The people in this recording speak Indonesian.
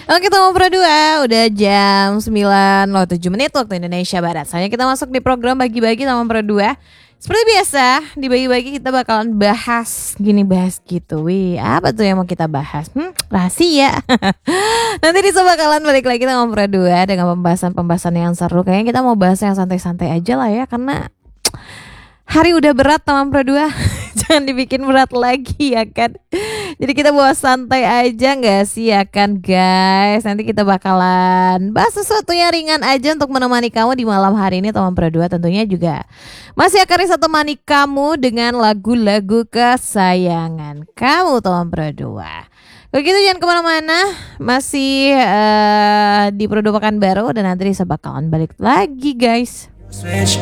Oke, Tama Pro 2, udah jam 9 loh 7 menit waktu Indonesia Barat. Soalnya kita masuk di program bagi-bagi Tama Pro 2. Seperti biasa, di bagi-bagi kita bakalan bahas gitu. Wih, apa tuh yang mau kita bahas? Rahasia. Nanti Disa bakalan balik lagi Tama Pro 2 dengan pembahasan-pembahasan yang seru. Kayaknya kita mau bahas yang santai-santai aja lah ya, karena hari udah berat Tama Pro 2. Jangan dibikin berat lagi ya kan. Jadi kita bawa santai aja gak sih ya kan guys. Nanti kita bakalan bahas sesuatu yang ringan aja untuk menemani kamu di malam hari ini Tama Pro 2. Tentunya juga masih akan bisa temani kamu dengan lagu-lagu kesayangan kamu Tama Pro 2. Begitu jangan kemana-mana. Masih di Pro 2 Pekanbaru. Dan nanti Disa bakalan balik lagi guys.